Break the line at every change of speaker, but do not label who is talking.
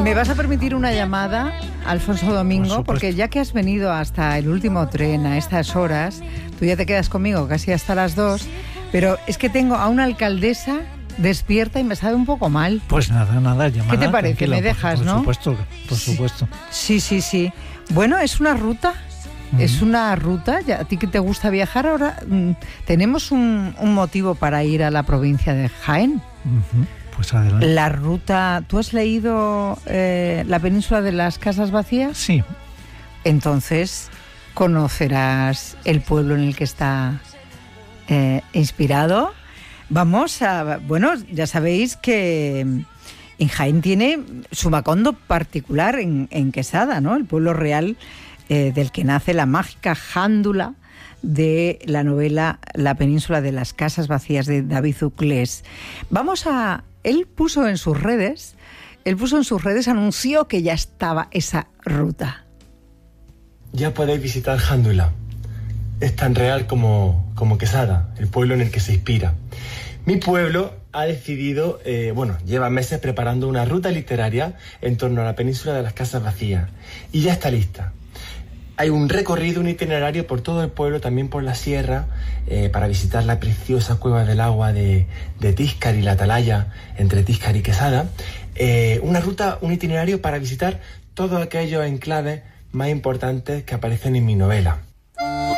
¿Me vas a permitir una llamada, Alfonso Domingo? Porque ya que has venido hasta el último tren a estas horas, tú ya te quedas conmigo casi hasta las 2, pero es que tengo a una alcaldesa despierta y me sabe un poco mal.
Pues nada, llamada.
¿Qué te parece? Tranquila, me dejas,
por
¿no?
Por supuesto.
Sí. Bueno, es una ruta. Es una ruta, a ti que te gusta viajar, ahora tenemos un motivo para ir a la provincia de Jaén.
Pues adelante.
La ruta, ¿tú has leído La península de las casas vacías?
Sí.
Entonces conocerás el pueblo en el que está inspirado. Bueno, ya sabéis que en Jaén tiene su macondo particular en Quesada, ¿no? El pueblo real del que nace la mágica jándula de la novela La península de las casas vacías de David Uclés. Él puso en sus redes, anunció que ya estaba esa ruta.
Ya podéis visitar Jándula. Es tan real como Quesada, el pueblo en el que se inspira. Mi pueblo ha decidido, lleva meses preparando una ruta literaria en torno a la península de las casas vacías y ya está lista. Hay un recorrido, un itinerario por todo el pueblo, también por la sierra, para visitar la preciosa cueva del agua de Tíscar y la Atalaya, entre Tíscar y Quesada. Un itinerario para visitar todos aquellos enclaves más importantes que aparecen en mi novela.